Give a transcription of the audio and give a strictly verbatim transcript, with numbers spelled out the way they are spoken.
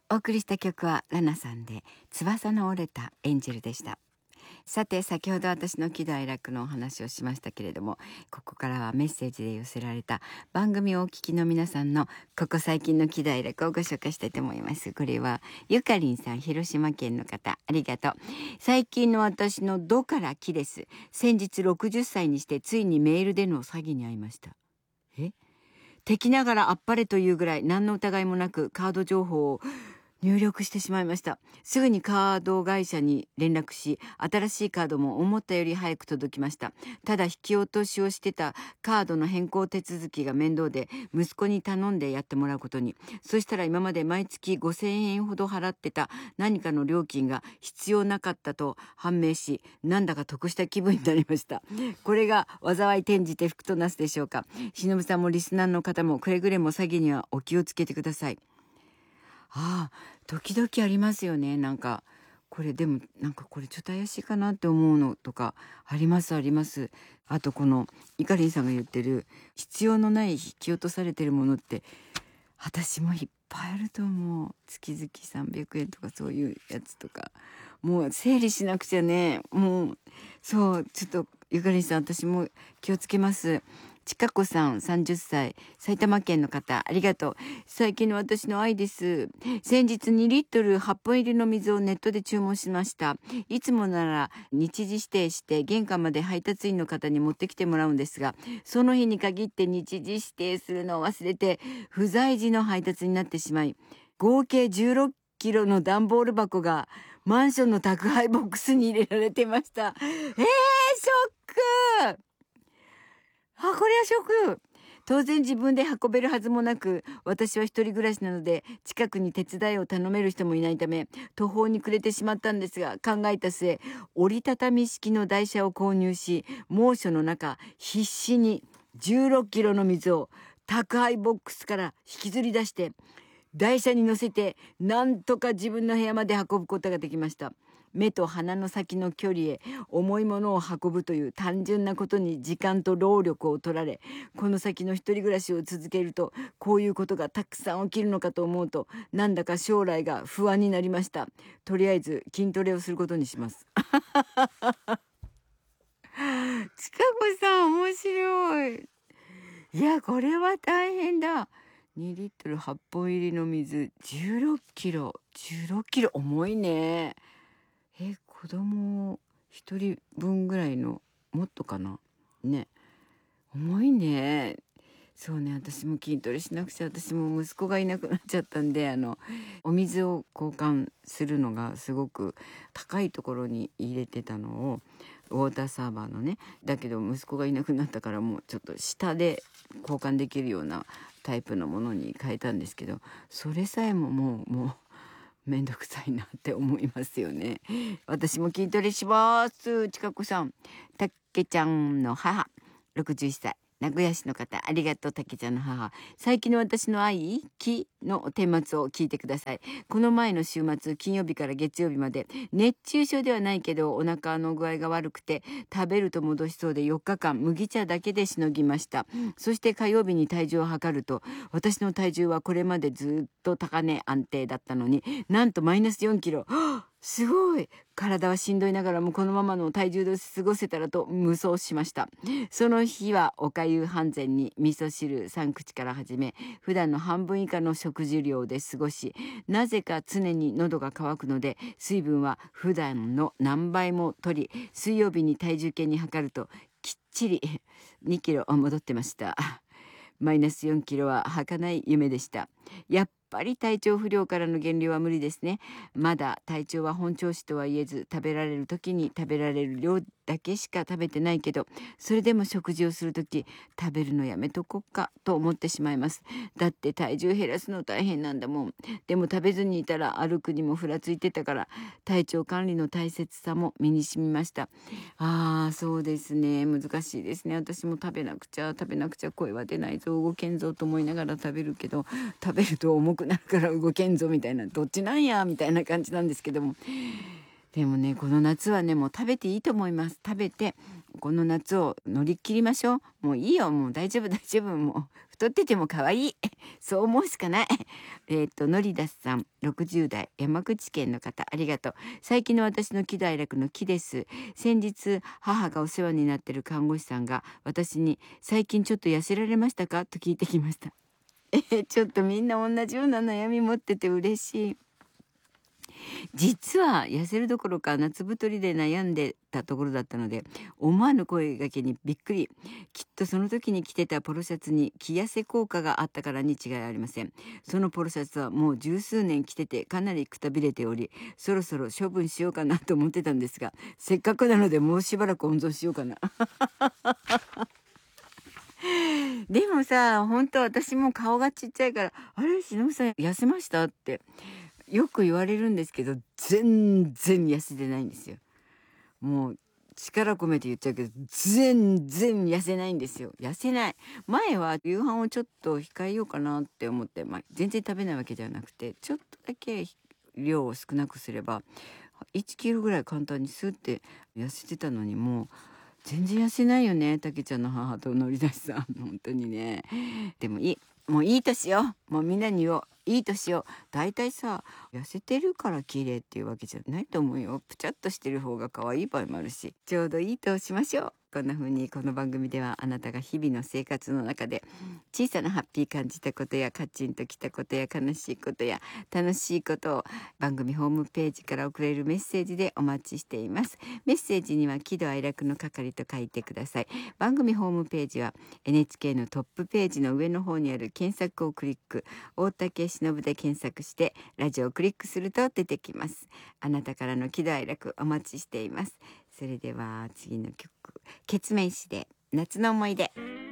お送りした曲はラナさんで翼の折れたエンジェルでした。さて、先ほど私の喜怒哀楽のお話をしましたけれども、ここからはメッセージで寄せられた番組をお聞きの皆さんのここ最近の喜怒哀楽をご紹介したいと思います。これはゆかりんさん、広島県の方、ありがとう。最近の私のドからキです。先日ろくじゅっさいにしてついにメールでの詐欺に遭いました。え敵ながらあっぱれというぐらい何の疑いもなくカード情報を入力してしまいました。すぐにカード会社に連絡し、新しいカードも思ったより早く届きました。ただ引き落としをしてたカードの変更手続きが面倒で、息子に頼んでやってもらうことに。そしたら今まで毎月ごせんえんほど払ってた何かの料金が必要なかったと判明し、なんだか得した気分になりました。これが災い転じて福となすでしょうか。しのぶさんもリスナーの方もくれぐれも詐欺にはお気をつけてください。ああ、時々ありますよね。なんか、これでも、なんかこれちょっと怪しいかなって思うのとか、ありますあります。あとこの、イカリンさんが言ってる、必要のない引き落とされてるものって、私もいっぱいあると思う。月々さんびゃくえんとかそういうやつとか。もう整理しなくちゃね。もう、そう、ちょっと、ゆかりんさん、私も気をつけます。ちかこさん、さんじゅっさい、埼玉県の方、ありがとう。最近の私の愛です。先日にリットルはっぽん入りの水をネットで注文しました。いつもなら日時指定して玄関まで配達員の方に持ってきてもらうんですが、その日に限って日時指定するのを忘れて、不在時の配達になってしまい、合計じゅうろっキロの段ボール箱がマンションの宅配ボックスに入れられてました。えー、ショックあ、これはショック。当然自分で運べるはずもなく、私は一人暮らしなので、近くに手伝いを頼める人もいないため、途方に暮れてしまったんですが、考えた末、折りたたみ式の台車を購入し、猛暑の中、必死にじゅうろっキロの水を宅配ボックスから引きずり出して、台車に乗せて、なんとか自分の部屋まで運ぶことができました。目と鼻の先の距離へ重いものを運ぶという単純なことに時間と労力を取られ、この先の一人暮らしを続けると、こういうことがたくさん起きるのかと思うと、なんだか将来が不安になりました。とりあえず筋トレをすることにします。ちかこさん面白い。いや、これは大変だ。にリットルはっぽん入りの水じゅうろっキロ。じゅうろっキロ重いね。え、子供一人分ぐらいの、もっとかなね。重いね。そうね、私も筋トレしなくちゃ。私も息子がいなくなっちゃったんで、あの、お水を交換するのがすごく高いところに入れてたのを、ウォーターサーバーのね、だけど息子がいなくなったからもうちょっと下で交換できるようなタイプのものに変えたんですけど、それさえももう、もう、めんどくさいなって思いますよね。私も筋トレします。ちかこさん。たけちゃんの母、ろくじゅういっさい。名古屋市の方、ありがとう、たけちゃんの母。最近の私の愛、気の顛末を聞いてください。この前の週末、金曜日から月曜日まで、熱中症ではないけど、お腹の具合が悪くて、食べると戻しそうでよっかかん、麦茶だけでしのぎました。そして火曜日に体重を測ると、私の体重はこれまでずっと高値安定だったのに、なんとマイナスよんキロ。すごい体はしんどいながらもこのままの体重で過ごせたらと無双しました。その日はおかゆ半膳に味噌汁さん口から始め、普段の半分以下の食事量で過ごし、なぜか常に喉が渇くので、水分は普段の何倍も取り、水曜日に体重計に測ると、きっちりにキロ戻ってました。マイナスよんキロは儚い夢でした。やっぱり体調不良からの減量は無理ですね。まだ体調は本調子とは言えず、食べられる時に食べられる量だけしか食べてないけど、それでも食事をする時、食べるのやめとこっかと思ってしまいます。だって体重減らすの大変なんだもん。でも食べずにいたら歩くにもふらついてたから、体調管理の大切さも身に染みました。ああ、そうですね。難しいですね。私も食べなくちゃ、食べなくちゃ声は出ないぞ、動けんぞと思いながら食べるけど、食べると重くなるから動けんぞみたいな、どっちなんやみたいな感じなんですけども。でもね、この夏はね、もう食べていいと思います。食べて、 この夏を乗り切りましょう。もういいよ、もう大丈夫大丈夫、もう太ってても可愛いそう思うしかない。えっとのりだすさん、ろくじゅう代、山口県の方、ありがとう。最近の私の喜怒哀楽の喜です。先日母がお世話になっている看護師さんが私に最近ちょっと痩せられましたかと聞いてきました。えーちょっとみんな同じような悩み持ってて嬉しい。実は痩せるどころか夏太りで悩んでたところだったので、思わぬ声がけにびっくり。きっとその時に着てたポロシャツに気痩せ効果があったからに違いありません。そのポロシャツはもう十数年着ててかなりくたびれており、そろそろ処分しようかなと思ってたんですが、せっかくなのでもうしばらく温存しようかな。でもさ、本当私も顔がちっちゃいから、あれ、しのぶさん痩せましたってよく言われるんですけど、全然痩せてないんですよ。もう力込めて言っちゃうけど、全然痩せないんですよ。痩せない。前は夕飯をちょっと控えようかなって思って、まあ、全然食べないわけではなくて、ちょっとだけ量を少なくすればいちキロぐらい簡単にスーって痩せてたのに、もう全然痩せないよね、たけちゃんの母とのりだしさん。本当にね。でもいい。もういい年よ。もうみんなに言おう。いい年よ。だいたいさ、痩せてるから綺麗っていうわけじゃないと思うよ。ぷちゃっとしてる方が可愛い場合もあるし、ちょうどいいとしましょう。こんな風にこの番組ではあなたが日々の生活の中で小さなハッピー感じたことやカチンときたことや悲しいことや楽しいことを番組ホームページから送れるメッセージでお待ちしています。メッセージには喜怒哀楽の係と書いてください。番組ホームページは エヌエイチケー のトップページの上の方にある検索をクリック、大竹しのぶで検索してラジオをクリックすると出てきます。あなたからの喜怒哀楽お待ちしています。それでは次の曲、ケツメイシで夏の思い出。